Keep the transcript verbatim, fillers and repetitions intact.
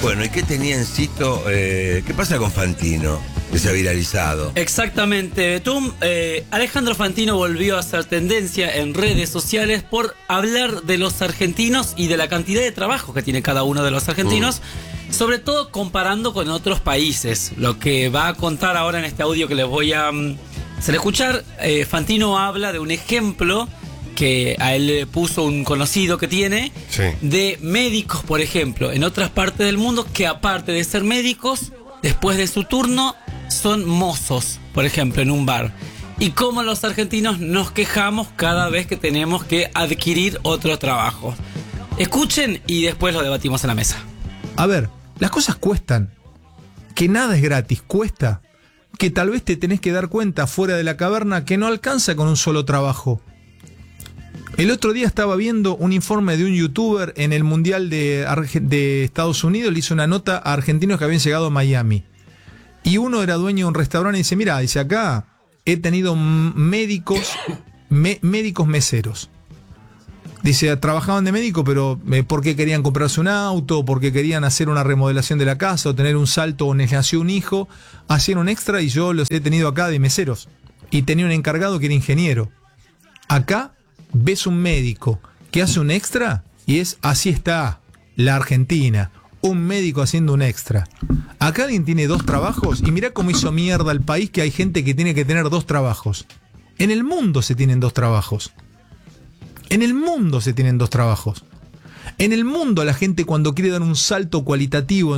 Bueno, ¿y qué tenía en Cito? Eh, ¿Qué pasa con Fantino? Que se ha viralizado. Exactamente, Tom. Eh, Alejandro Fantino volvió a hacer tendencia en redes sociales por hablar de los argentinos y de la cantidad de trabajo que tiene cada uno de los argentinos, mm. sobre todo comparando con otros países. Lo que va a contar ahora en este audio que les voy a um, hacer escuchar, eh, Fantino habla de un ejemplo que a él le puso un conocido que tiene, sí. de médicos, por ejemplo, en otras partes del mundo, que aparte de ser médicos, después de su turno, son mozos, por ejemplo, en un bar. Y cómo los argentinos nos quejamos cada vez que tenemos que adquirir otro trabajo. Escuchen y después lo debatimos en la mesa. A ver, las cosas cuestan. Que nada es gratis, cuesta. Que tal vez te tenés que dar cuenta fuera de la caverna que no alcanza con un solo trabajo. El otro día estaba viendo un informe de un youtuber en el Mundial de, Arge- de Estados Unidos. Le hizo una nota a argentinos que habían llegado a Miami. Y uno era dueño de un restaurante y dice, mira, dice, acá he tenido médicos, me, médicos meseros. Dice, trabajaban de médico, pero eh, porque querían comprarse un auto, porque querían hacer una remodelación de la casa, o tener un salto, o les nació un hijo, hacían un extra y yo los he tenido acá de meseros. Y tenía un encargado que era ingeniero. Acá ves un médico que hace un extra y es, así está la Argentina, un médico haciendo un extra. Acá alguien tiene dos trabajos y mirá cómo hizo mierda el país, que hay gente que tiene que tener dos trabajos. En el mundo se tienen dos trabajos. En el mundo se tienen dos trabajos. En el mundo la gente cuando quiere dar un salto cualitativo